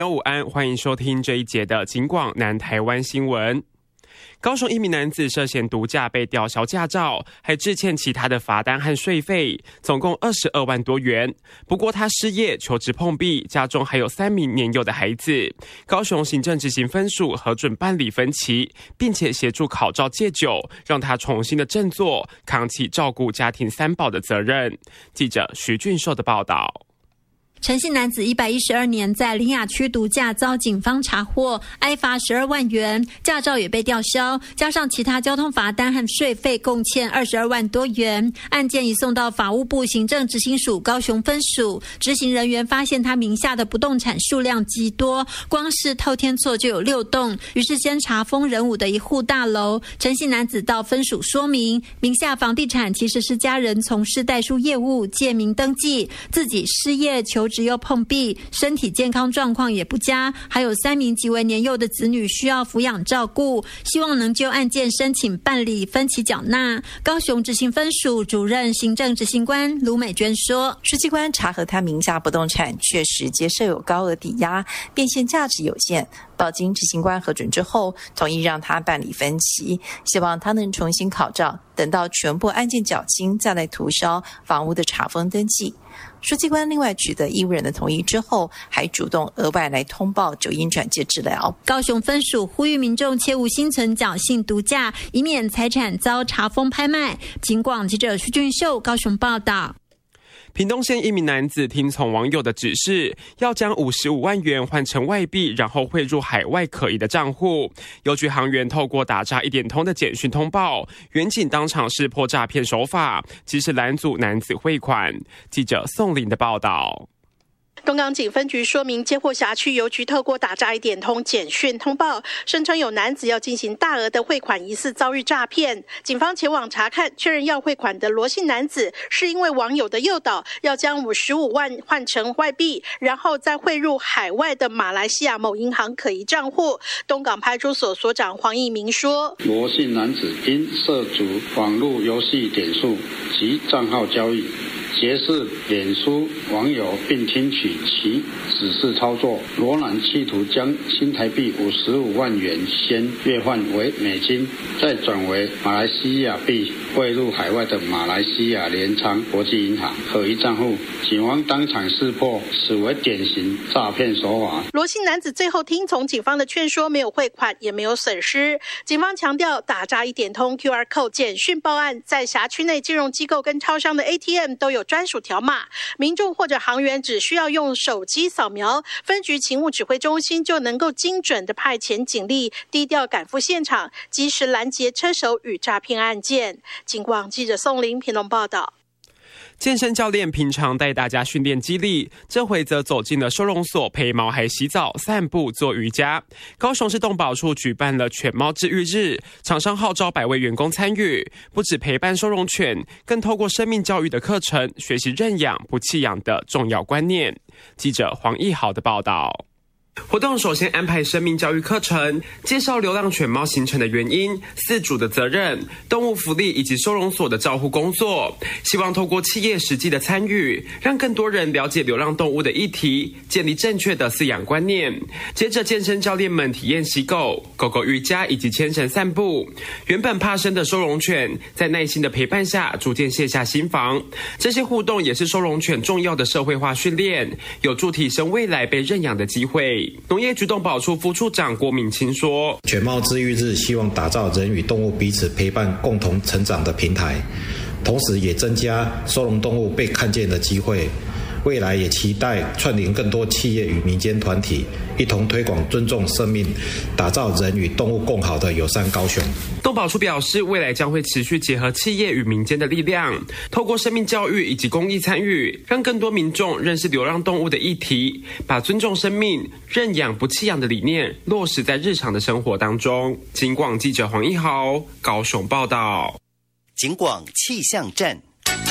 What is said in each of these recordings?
午安，欢迎收听这一节的警广南台湾新闻。高雄一名男子涉嫌毒驾被吊销驾照，还致欠其他的罚单和税费，总共22万多元。不过他失业，求职碰壁，家中还有3名年幼的孩子。高雄行政执行分署核准办理分期，并且协助考照戒酒，让他重新的振作，扛起照顾家庭3宝的责任。记者徐俊寿的报道。 陈姓男子112年在苓雅区毒驾遭警方查获，挨罚12万元，驾照也被吊销，加上其他交通罚单和税费，共欠22万多元。案件移送到法务部行政执行署高雄分署，执行人员发现他名下的不动产数量极多，光是透天厝就有6栋，于是先查丰仁武的一户大楼。陈姓男子到分署说明，名下房地产其实是家人从事代书业务借名登记，自己失业求职又碰壁，身体健康状况也不佳，还有3名极为年幼的子女需要抚养照顾，希望能就案件申请办理分期缴纳。高雄执行分署主任行政执行官卢美娟说， 书记官查核他名下不动产确实皆设有高额抵押，变现价值有限，报经执行官核准之后，同意让他办理分期，希望他能重新考照，等到全部案件缴清再来涂销房屋的查封登记。书记官另外取得义务人的同意之后，还主动额外来通报酒因转介治疗。 高雄分署呼吁民众切勿心存侥幸毒驾，以免财产遭查封拍卖。警广记者徐俊秀高雄报道。 屏东县一名男子听从网友的指示，要将55万元换成外币，然后汇入海外可疑的账户。邮局行员透过打诈一点通的简讯通报，员警当场识破诈骗手法，及时拦阻男子汇款。记者宋林的报道。 东港警分局说明，接获辖区邮局透过打诈一点通简讯通报，声称有男子要进行大额的汇款，疑似遭遇诈骗。警方前往查看，确认要汇款的罗姓男子是因为网友的诱导，要将55万换成外币，然后再汇入海外的马来西亚某银行可疑账户。东港派出所所长黄义明说， 罗姓男子因涉足网络游戏点数及账号交易，结识脸书网友并听取其指示操作，罗男企图将新台币55万元先兑换为美金，再转为马来西亚币汇入海外的马来西亚联昌国际银行可疑账户。警方当场识破，此为典型诈骗手法。 罗姓男子最后听从警方的劝说，没有汇款，也没有损失。警方强调，打诈一点通 QR Code 简讯报案，在辖区内金融机构跟超商的 ATM 都有专属条码，民众或者行员只需要用手机扫描，分局勤务指挥中心就能够精准的派遣警力，低调赶赴现场，及时拦截车手与诈骗案件。警广记者宋林屏东报道。 健身教练平常带大家训练肌力，这回则走进了收容所陪毛孩洗澡、散步、做瑜伽。高雄市动保处举办了犬猫治愈日，厂商号召100位员工参与，不只陪伴收容犬，更透过生命教育的课程，学习认养不弃养的重要观念。记者黄义豪的报道。活动首先安排生命教育课程，介绍流浪犬猫形成的原因、饲主的责任、动物福利以及收容所的照护工作，希望透过企业实际的参与，让更多人了解流浪动物的议题，建立正确的饲养观念。接着健身教练们体验洗狗、狗狗瑜伽以及牵绳散步，原本怕生的收容犬在耐心的陪伴下逐渐卸下心防。这些互动也是收容犬重要的社会化训练，有助提升未来被认养的机会。农业局动保处副处长郭敏清说， 犬猫治愈日希望打造人与动物彼此陪伴共同成长的平台，同时也增加收容动物被看见的机会。未来也期待串联更多企业与民间团体，一同推广尊重生命，打造人与动物共好的友善高雄。 动保处表示，未来将会持续结合企业与民间的力量，透过生命教育以及公益参与，让更多民众认识流浪动物的议题，把尊重生命、认养不弃养的理念落实在日常的生活当中。警广记者黄一豪高雄报道。 警广气象站。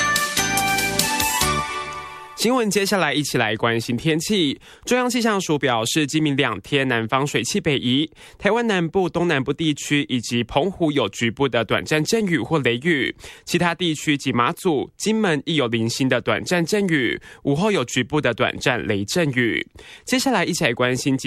新闻接下来一起来关心天气。中央气象署表示，今明2天南方水汽北移，台湾南部、东南部地区以及澎湖有局部的短暂阵雨或雷雨，其他地区及马祖、金门亦有零星的短暂阵雨，午后有局部的短暂雷阵雨。接下来一起来关心